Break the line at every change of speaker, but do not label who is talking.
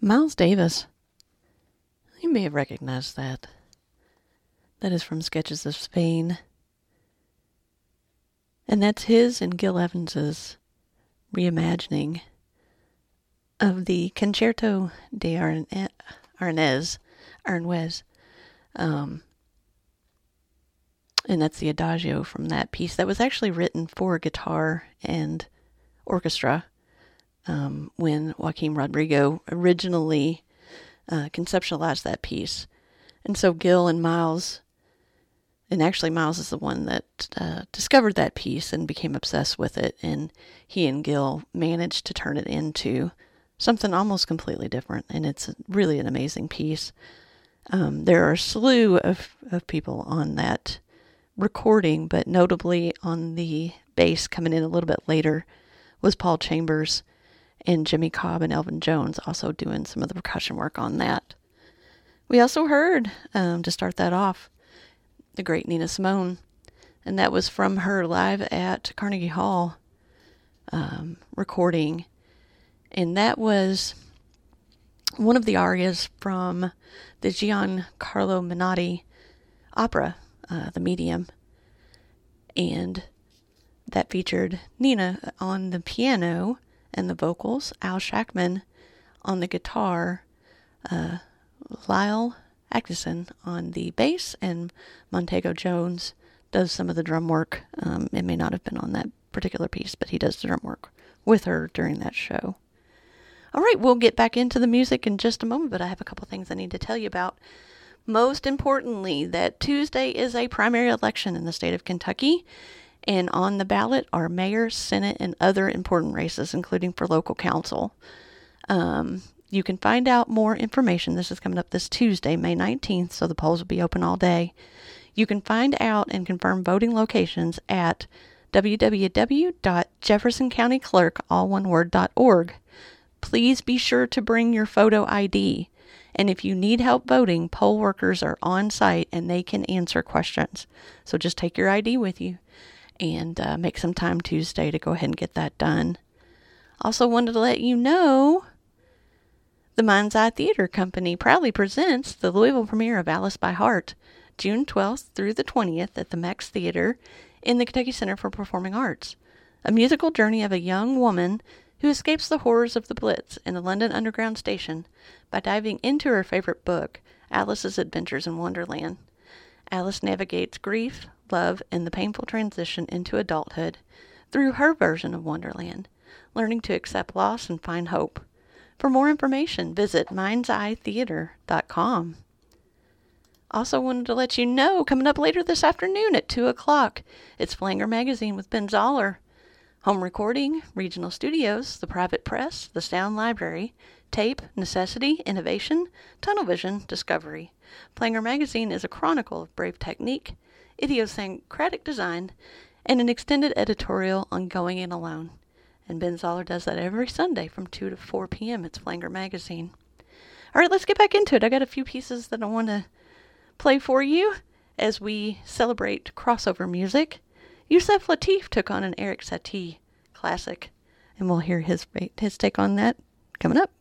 Miles Davis. You may have recognized that. That is from Sketches of Spain. And that's his and Gil Evans's reimagining of the Concerto de Aranjuez. And that's the Adagio from that piece that was actually written for guitar and orchestra when Joaquin Rodrigo originally conceptualized that piece. And so Gil and Miles, and actually Miles is the one that discovered that piece and became obsessed with it, and he and Gil managed to turn it into something almost completely different, and it's really an amazing piece. There are a slew of people on that recording, but notably on the bass coming in a little bit later was Paul Chambers and Jimmy Cobb and Elvin Jones also doing some of the percussion work on that. We also heard, to start that off, the great Nina Simone, and that was from her live at Carnegie Hall recording, and that was one of the arias from the Giancarlo Menotti opera, The Medium, and that featured Nina on the piano and the vocals, Al Shackman on the guitar, Lyle Atkinson on the bass, and Montego Jones does some of the drum work. It may not have been on that particular piece, but he does the drum work with her during that show. All right, we'll get back into the music in just a moment, but I have a couple things I need to tell you about. Most importantly, that Tuesday is a primary election in the state of Kentucky, and on the ballot are mayor, senate, and other important races, including for local council. You can find out more information. This is coming up this Tuesday, May 19th, so the polls will be open all day. You can find out and confirm voting locations at www.jeffersoncountyclerk.org. Please be sure to bring your photo ID. And if you need help voting, poll workers are on site and they can answer questions. So just take your ID with you and make some time Tuesday to go ahead and get that done. Also wanted to let you know the Mind's Eye Theater Company proudly presents the Louisville premiere of Alice by Heart, June 12th through the 20th at the Mex Theater in the Kentucky Center for Performing Arts. A musical journey of a young woman who escapes the horrors of the Blitz in a London underground station by diving into her favorite book, Alice's Adventures in Wonderland. Alice navigates grief, love, and the painful transition into adulthood through her version of Wonderland, learning to accept loss and find hope. For more information, visit mindseyetheater.com. Also wanted to let you know, coming up later this afternoon at 2 o'clock, it's Flanger Magazine with Ben Zoller. Home recording, regional studios, the private press, the sound library, tape, necessity, innovation, tunnel vision, discovery. Flanger Magazine is a chronicle of brave technique, idiosyncratic design, and an extended editorial on going it alone. And Ben Zoller does that every Sunday from 2 to 4 p.m. It's Flanger Magazine. All right, let's get back into it. I got a few pieces that I want to play for you as we celebrate crossover music. Yusef Lateef took on an Eric Satie classic, and we'll hear his take on that coming up.